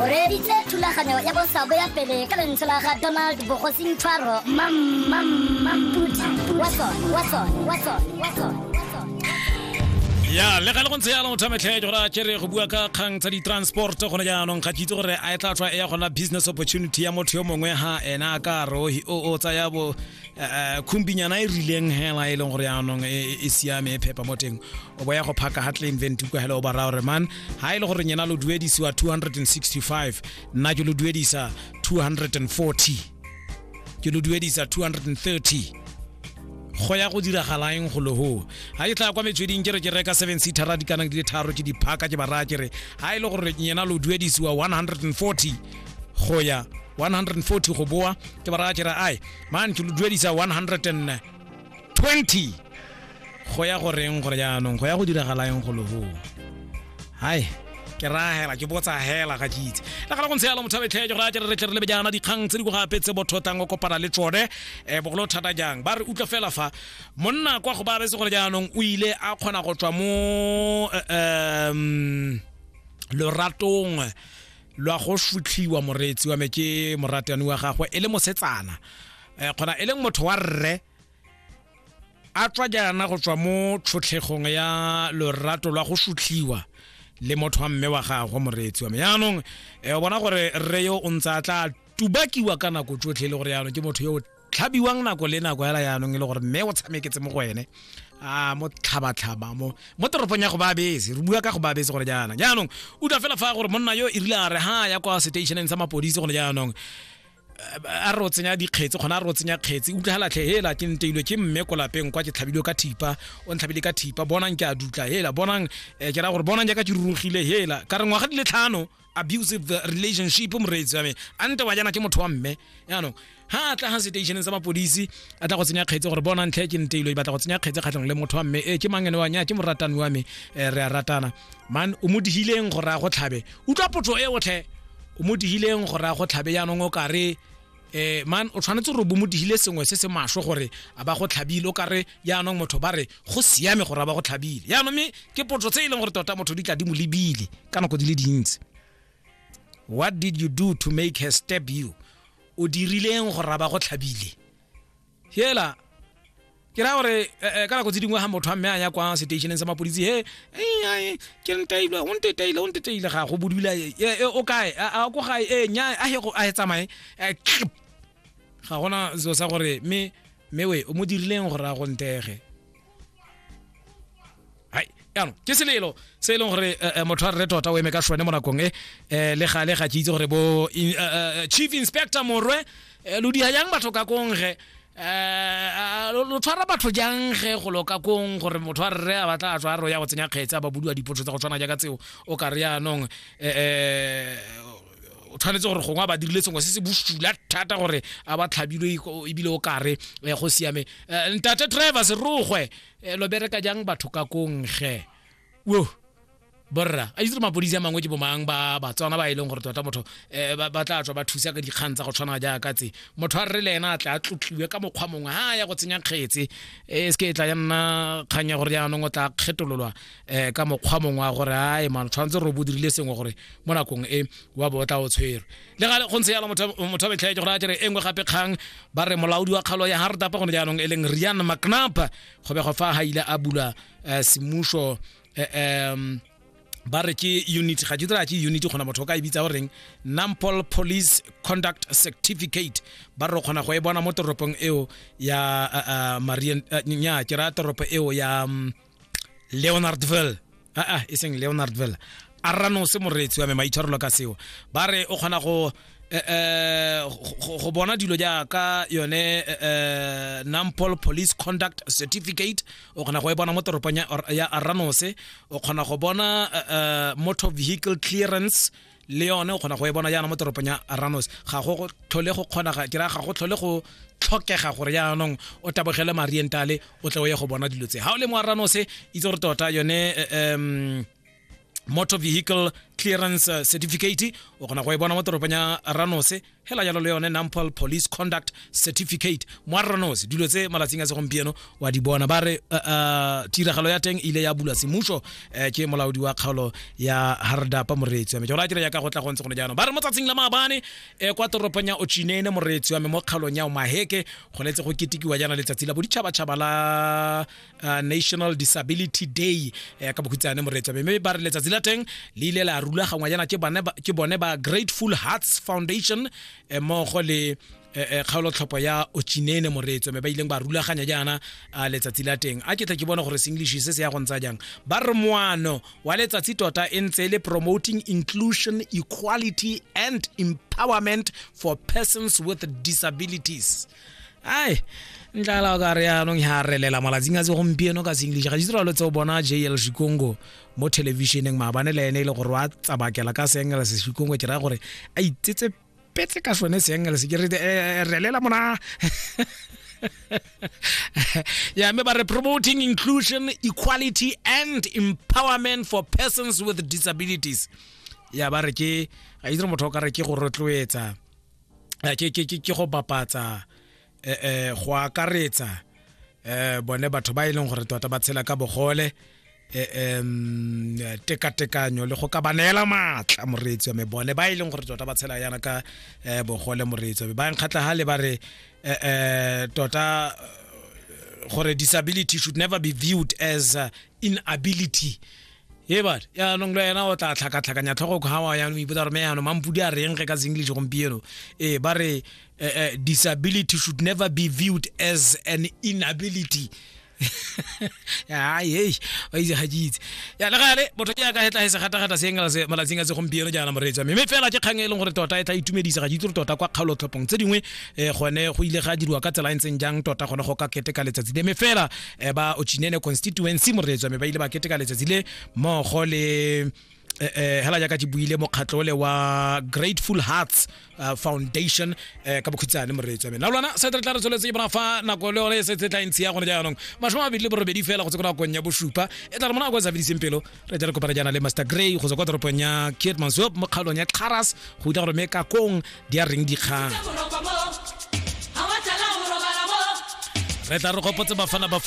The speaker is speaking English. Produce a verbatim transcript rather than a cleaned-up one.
o reditse thulaganyo ya bosabo ya pele ka lentswe la ga Donald Bogosing Tshwaro mam mam mampudi watson watson watson watson ya le ga le go ntse ya lo thametlhe go tsere go bua ka kgang tsa di transport go ne jaanong ga kitse gore a etla tswa e ya gona business opportunity ya motho yo mongwe ha ena ka ro o o tsa ya bo khumbinyana e rileng hela e leng gore jaanong e siame phepa moteng o boya go phaka hatle invent go hela o ba ra gore man ha ile gore nyena lo duedisiwa two hundred sixty-five nna ke lo duedisa two hundred forty ke lo duedisa two hundred thirty go ya go dira galaeng go lo ho ha e tla kwa metsweding ke re ke reka seven seater di kana di tharo ke di phaka ke ba ra ke re ha ile gore nyena lo duedisiwa one hundred forty go ya one hundred forty go boa ke ba ra ke ra ai man ke lo duedisa one hundred twenty go ya gore eng gore jaanong go ya go dira galaeng go lo ho hai ke ra hela ke botsa hela ga kitse la ga go ntse ya lo mothabetlhe go ra ke re tle re le bjana di kgang tse di go gape tse bothotang go kopana le tsone e bogolo thata jang ba re utla fela fa monna kwa go ba re se gore jaanong o ile a khona go tswa mo um lo ratong lwa go shutliwa moretsi wa me ke moratani wa gagwe e le mosetsana e khona e leng motho wa rre a tswa jana go tswa mo tshotlegong ya lo rato lwa go shutliwa le motho wa mme wa gagwe moretsi wa me yanong e bona gore re yo o ntsa tla tubakiwa kana go tsotlhe le gore yanong ke motho yo tlhabiwang nako le nako ya yanong le gore mme o tshameketse mo go ene a mo tlhaba tlhaba mo mo toropong ya go ba bese re bua ka go ba bese gore jana yanong o tla fela fa gore monna yo e rile a re ha ya kwa stationeng sa mapodisi gore yanong a ro tsenya dikgetse gona ro tsenya kgetse utla hela tlhehela ke nteilwe ke mme ko lapeng kwa ke tlhabilwe ka thipa o ntlhabile ka thipa bonang ke a dutla hela bonang ke ra gore bonang ja ka ke rurugile hela ka re ngwaga di le tlhano abusive relationship moretsi wa me ante wa jana ke motho wa mme yanong ha tla ha station sa mapodisi a tla go tsenya kgetse gore bonang tlhe ke nteilwe ba tla go tsenya kgetse kgatleng le motho wa mme e ke mangene wa nya ke moratani wa me re a ratana man o modihileng gore a go tlhabe utla potso e otlhe o modihileng gore a go tlhabe yanong o kare eh man o tshwanetse re bo modihile sengwe se se masho gore a ba go tlhabile o kare yaanong motho ba re go siame gore ba go tlhabile yaanong me ke potso tse ileng gore tota motho di tla di mo lebile kana go di le dintsi what did you do to make her step you o dirileng gore ba go tlhabile hela ke ra gore kana go dingwe ha motho a mme a ya kwa stationeng sa mapodisi he ai ke ntaile o ntaile o ntaile ga go bodula o kae a go ga e nya a he go a tsamae ga gona zo sa gore me me we o mo dirileng gore a go ntege ai yano ke selelo se leng gore motho a re tota o eme ka shone mo nakong e le ga le ga tshitse gore bo chief inspector morwe lo di hayang batho ka kongge eh lo tshwara batho jang ge go loka kong gore motho a re a batla a tswa ro ya go tsenya kgetsa ba budua dipotso tsa go tshwana jaaka tseo o ka re yanong eh o tshwanetse gore gongwa ba dirile sengwe se se busula thata gore a ba tlhabilwe e bile o kare go siame ntate driver se rugwe lo bereka jang batho ka kong ge wo borra a itse mapodisi a mangwe ke bomang ba ba tsona ba ileng gore tota motho ba tla tswa ba thusa ka dikgang tsa go tshwana jaaka tse motho a re le ena a tla tlotliwe ka mokgwa mongwe ha ya go tsenya kgetse e se ke tla ya nna khanya gore ya nngwe tla kgetololwa ka mokgwa mongwe a gore ai man tshwantse re bodirile sengwe gore mo nakong e wa botla o tshwere le ga go ntse ya motho motho ba tlhae gore a tere engwe gape kgang ba re molaodi wa kgalo ya Hardap go ne jaanong e leng Rian McNamara go be go fa ha ile a bula semusho um ba re ke unit ga dira ke unit gona motho ka ibitsa goreng Nampol Police Conduct Certificate ba re gona go e bona mo toropong eo ya Marian nya ke ra toropo eo ya Leonardville a a iseng Leonardville arano se moretsi wa me maitshwarelo ka seo ba re o gona go eh go bona dilo ja ka yone Nampol Police Conduct Certificate o gona go e bona mo toropong ya Aranose o gona go bona motor vehicle clearance le yone o gona go e bona yana mo toropong ya Aranose ga go tlhole go kgona ga kira ga go tlhole go tlhokega gore yaanong o tabogele Marientale o tle o ye go bona dilo tse ha o le mo Aranose itse gore tota yone um motor vehicle clearance uh, certificate o gona go e bona mo toropong ya Ranose hela jalo le yone Nampol Police Conduct Certificate mo Ranose dilo tse malatsing a se gompieno wa di bona ba re uh, uh, tiragalo ya teng ile ya bula semuso uh, ke molaodi wa kgaolo ya Hardapa Moretsi me jora ya ka go tla go ntse go jana ba re mo tsatsing la maabane e kwa toropong ya Ochinene Moretsi wa me mo kgaolong ya Maheke go letse go ketikiwa jana letsatsi la boditšhaba tšhaba la uh, National Disability Day eh, ka bokutsane Moretsi me ba re letsatsi la teng le ile la rulagangwa jana ke bone ke bone ba Grateful Hearts Foundation e mo go le kgaolo tlhopho ya Ochinene Moretsi me ba ileng ba rulaganya jana letsatsi la teng a ke tla ke bona gore English se se ya go ntsa jang ba re moano wa letsatsi tota e ntse le promoting inclusion, equality and empowerment for persons with disabilities. Ai ndlala ga re ya no nyarelela malatsing a se gompieno ka English ga ditro lo tse o bona J L Shikongo mo televisioneng maabane le ene ile gore wa tsabakela ka sengela se Shikongo ke ra gore a itsetse petse ka sone sengela se ke re relela mona ya me ba re promoting inclusion, equality and empowerment for persons with disabilities. Ya ba re ke a itse motho ka re ke go rotloetsa ke ke ke go bapatsa eh eh go akaretsa eh bone batho ba ileng gore tota ba tshela ka bogole eh em tekatekanyo le go ka banela matla Moretsi me bone ba ileng gore tota ba tshela yana ka bogole Moretsi ba nkgatla ha le ba re eh tota gore disability should never be viewed as uh, inability. Ye but ya no ngwe na o tla tlhaka tlhakanya tlhogo go hawa ya no iputa re me ya no mampudi a reng ge ka English gompieno eh ba re disability should never be viewed as an inability. Ya hey o ize hajitse ya le gale motho ke ka hetla se gata gata se engela se malatsing a se gompieno jana Moretsi me me fela ke khangeleng gore tota e tla itumedisa ga ditiro tota kwa kgaolo tlhopong tse dingwe eh gone go ile ga dirwa ka tsela ntseng jang tota gone go ka keteka letsatsi le me fela ba Ochinene constituency Moretsi me ba ile ba keteka letsatsi le mo go le eh hela ja ka dibuile mo kgatlole wa Grateful Hearts uh, Foundation eh ka bokutsane Moretsi me la lona se tla re tsoletse ke bona fa na go le one se tla ntsi ya gone jaanong mashoma ba le borobedi fela go tsokora go nya boshupa e tla re mona go sa vidiseng pelo re tla re kopara jana le Master Gray go tsokotsa toropong ya Keetmanshoop mo kgaolong ya Xaras go ita gore me ka kong di a reng di kgang re tla re gopotse bafana ba